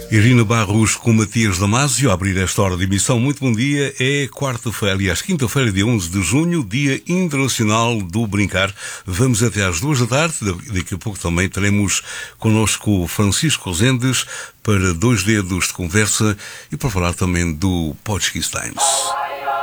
Irina Barros com Matias Damasio a abrir esta hora de emissão. Muito bom dia. É quarta-feira, aliás, quinta-feira, dia 11 de junho, Dia Internacional do Brincar. Vamos até às 2 da tarde. Daqui a pouco também teremos connosco Francisco Rosendes para 2 dedos de conversa e para falar também do Portuguese Times.